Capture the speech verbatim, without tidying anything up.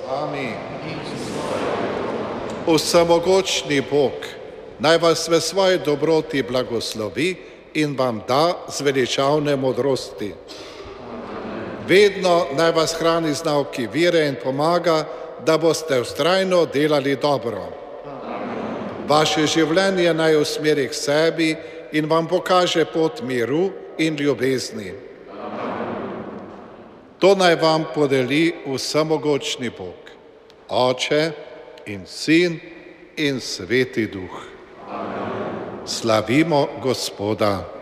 Amen. Vsemogočni Bog, naj vas v svoji dobroti blagoslovi in vam da zveličavne modrosti. Vedno naj vas hrani z nauki vire in pomaga, da boste vztrajno delali dobro. Vaše življenje naj usmeri k sebi in vam pokaže pot miru in ljubezni. To naj vam podeli vsemogočni Bog, Oče in Sin in Sveti Duh. Slavimo Gospoda.